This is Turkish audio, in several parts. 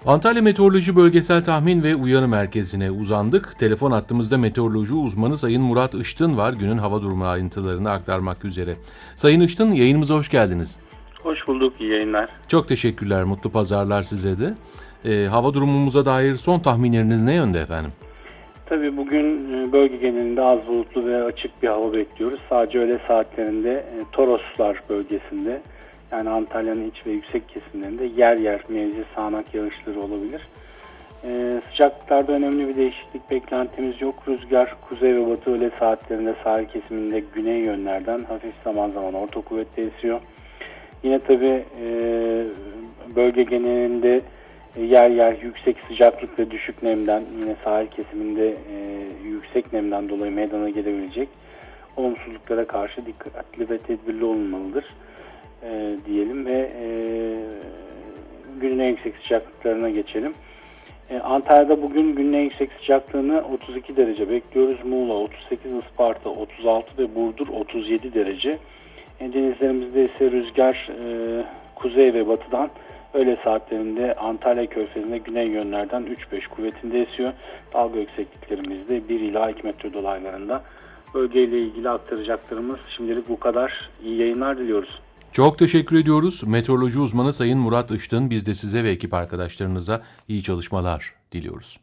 Antalya Meteoroloji Bölgesel Tahmin ve Uyarı Merkezi'ne uzandık. Telefon hattımızda meteoroloji uzmanı Sayın Murat Iştın var. Günün hava durumu ayrıntılarını aktarmak üzere. Sayın Iştın, yayınımıza hoş geldiniz. Hoş bulduk, iyi yayınlar. Çok teşekkürler, mutlu pazarlar size de. Hava durumumuza dair son tahminleriniz ne yönde efendim? Tabii bugün bölge genelinde az bulutlu ve açık bir hava bekliyoruz. Sadece öğle saatlerinde Toroslar bölgesinde, yani Antalya'nın iç ve yüksek kesimlerinde yer yer mevzi sağanak yağışları olabilir. Sıcaklıklarda önemli bir değişiklik beklentimiz yok. Rüzgar kuzey ve batı öğle saatlerinde sahil kesiminde güney yönlerden hafif zaman zaman orta kuvvetle esiyor. Yine tabii bölge genelinde yer yer yüksek sıcaklık ve düşük nemden, yine sahil kesiminde yüksek nemden dolayı meydana gelebilecek olumsuzluklara karşı dikkatli ve tedbirli olunmalıdır diyelim ve günün en yüksek sıcaklıklarına geçelim. Antalya'da bugün günün en yüksek sıcaklığını 32 derece bekliyoruz. Muğla 38, Isparta 36 ve Burdur 37 derece. Denizlerimizde ise rüzgar kuzey ve batıdan öğle saatlerinde Antalya Körfezi'nde güney yönlerden 3-5 kuvvetinde esiyor. Dalga yüksekliklerimizde 1 ila 2 metre dolaylarında. Bölgeyle ilgili aktaracaklarımız şimdilik bu kadar. İyi yayınlar diliyoruz. Çok teşekkür ediyoruz. Meteoroloji uzmanı Sayın Murat Iştın, biz de size ve ekip arkadaşlarınıza iyi çalışmalar diliyoruz.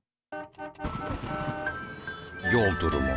Yol durumu.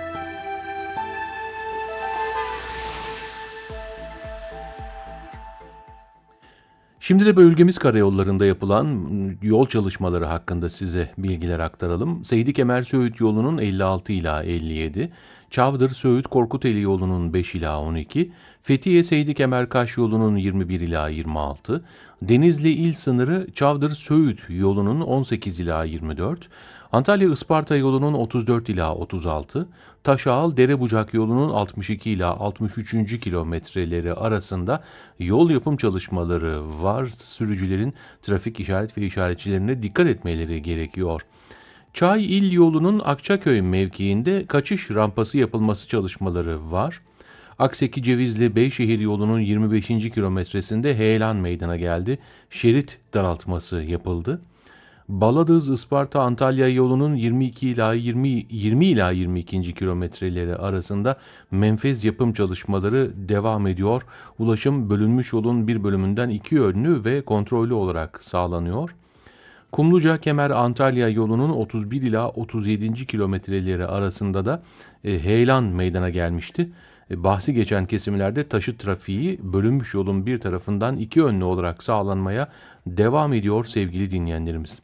Şimdi de bölgemiz karayollarında yapılan yol çalışmaları hakkında size bilgiler aktaralım. Seydi Kemer Söğüt yolunun 56 ila 57, Çavdır Söğüt Korkuteli yolunun 5 ila 12, Fethiye Seydi Kemer Kaş yolunun 21 ila 26, Denizli il sınırı Çavdır Söğüt yolunun 18 ila 24, Antalya Isparta yolunun 34 ila 36, Taşağal Derebucak yolunun 62 ila 63. kilometreleri arasında yol yapım çalışmaları var. Sürücülerin trafik işaret ve işaretçilerine dikkat etmeleri gerekiyor. Çay İl yolunun Akçaköy mevkiinde kaçış rampası yapılması çalışmaları var. Akseki Cevizli Beyşehir yolunun 25. kilometresinde heyelan meydana geldi. Şerit daraltması yapıldı. Baladız Isparta Antalya yolunun 22 ila 20 ila 22. kilometreleri arasında menfez yapım çalışmaları devam ediyor. Ulaşım bölünmüş yolun bir bölümünden iki yönlü ve kontrollü olarak sağlanıyor. Kumluca Kemer Antalya yolunun 31 ila 37. kilometreleri arasında da heyelan meydana gelmişti. Bahsi geçen kesimlerde taşıt trafiği bölünmüş yolun bir tarafından iki yönlü olarak sağlanmaya devam ediyor sevgili dinleyenlerimiz.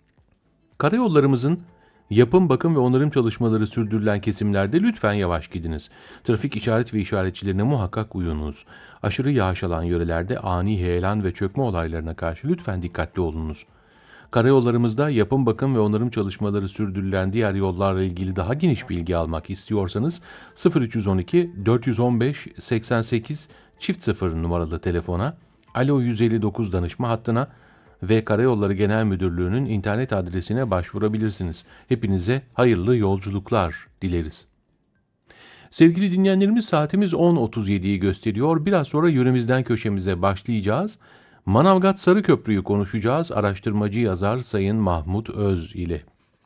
Karayollarımızın yapım, bakım ve onarım çalışmaları sürdürülen kesimlerde lütfen yavaş gidiniz. Trafik işaret ve işaretçilerine muhakkak uyunuz. Aşırı yağış alan yörelerde ani heyelan ve çökme olaylarına karşı lütfen dikkatli olunuz. Karayollarımızda yapım, bakım ve onarım çalışmaları sürdürülen diğer yollarla ilgili daha geniş bilgi almak istiyorsanız 0312 415 88 0 numaralı telefona, Alo 159 danışma hattına ve Karayolları Genel Müdürlüğü'nün internet adresine başvurabilirsiniz. Hepinize hayırlı yolculuklar dileriz. Sevgili dinleyenlerimiz, saatimiz 10.37'yi gösteriyor. Biraz sonra yöremizden köşemize başlayacağız. Manavgat Sarıköprü'yü konuşacağız. Araştırmacı yazar Sayın Mahmut Öz ile.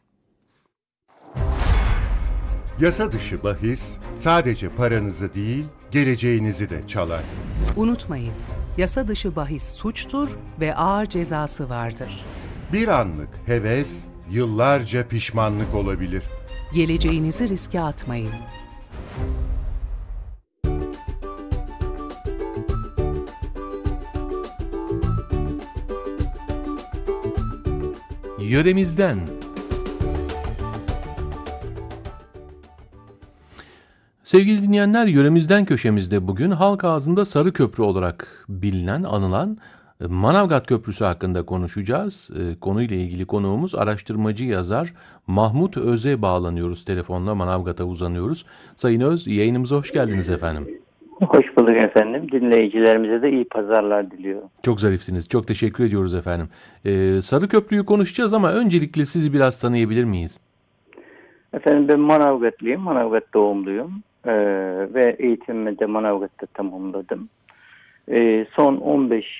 Yasa dışı bahis sadece paranızı değil, geleceğinizi de çalar. Unutmayın, yasa dışı bahis suçtur ve ağır cezası vardır. Bir anlık heves, yıllarca pişmanlık olabilir. Geleceğinizi riske atmayın. Yöremizden. Sevgili dinleyenler, yöremizden köşemizde bugün halk ağzında Sarıköprü olarak bilinen, anılan Manavgat Köprüsü hakkında konuşacağız. Konuyla ilgili konuğumuz araştırmacı yazar Mahmut Öz'e bağlanıyoruz. Telefonla Manavgat'a uzanıyoruz. Sayın Öz, yayınımıza hoş geldiniz efendim. Hoş bulduk efendim. Dinleyicilerimize de iyi pazarlar diliyorum. Çok zarifsiniz. Çok teşekkür ediyoruz efendim. Sarıköprü'yü konuşacağız ama öncelikle sizi biraz tanıyabilir miyiz? Efendim ben Manavgatlıyım. Manavgat doğumluyum. Ve eğitimimi de Manavgat'ta tamamladım. Son 15